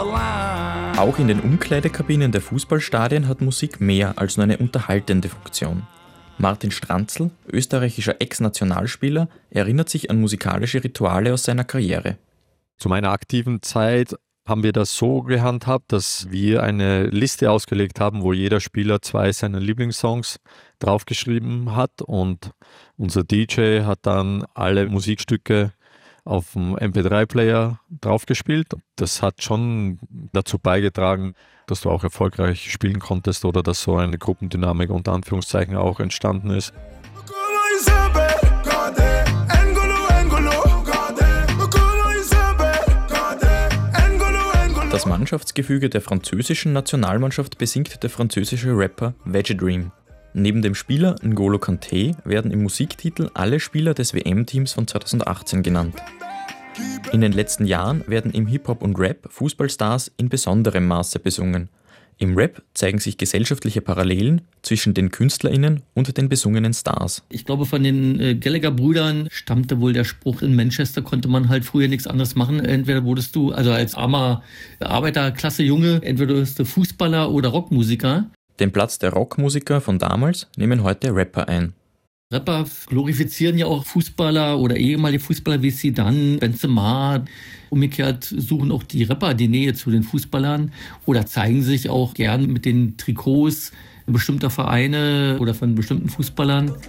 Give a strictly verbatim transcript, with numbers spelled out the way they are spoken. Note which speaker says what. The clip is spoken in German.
Speaker 1: Auch in den Umkleidekabinen der Fußballstadien hat Musik mehr als nur eine unterhaltende Funktion. Martin Stranzl, österreichischer Ex-Nationalspieler, erinnert sich an musikalische Rituale aus seiner Karriere.
Speaker 2: Zu meiner aktiven Zeit haben wir das so gehandhabt, dass wir eine Liste ausgelegt haben, wo jeder Spieler zwei seiner Lieblingssongs draufgeschrieben hat und unser D J hat dann alle Musikstücke auf dem M P drei Player draufgespielt. Das hat schon dazu beigetragen, dass du auch erfolgreich spielen konntest oder dass so eine Gruppendynamik unter Anführungszeichen auch entstanden ist.
Speaker 1: Das Mannschaftsgefüge der französischen Nationalmannschaft besingt der französische Rapper Veggie Dream. Neben dem Spieler N'Golo Kanté werden im Musiktitel alle Spieler des W M-Teams von zweitausendachtzehn genannt. In den letzten Jahren werden im Hip-Hop und Rap Fußballstars in besonderem Maße besungen. Im Rap zeigen sich gesellschaftliche Parallelen zwischen den KünstlerInnen und den besungenen Stars.
Speaker 3: Ich glaube, von den äh, Gallagher-Brüdern stammte wohl der Spruch, in Manchester konnte man halt früher nichts anderes machen. Entweder wurdest du, also als armer Arbeiterklasse-Junge, entweder wurdest du Fußballer oder Rockmusiker.
Speaker 1: Den Platz der Rockmusiker von damals nehmen heute Rapper ein.
Speaker 3: Rapper glorifizieren ja auch Fußballer oder ehemalige Fußballer wie Zidane, Benzema. Umgekehrt suchen auch die Rapper die Nähe zu den Fußballern oder zeigen sich auch gern mit den Trikots bestimmter Vereine oder von bestimmten Fußballern.